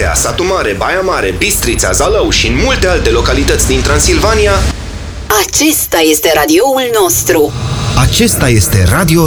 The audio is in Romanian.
Oradea, Satu Mare, Baia Mare, Bistrița, Zalău și în multe alte localități din Transilvania. Acesta este radioul nostru. Acesta este Radio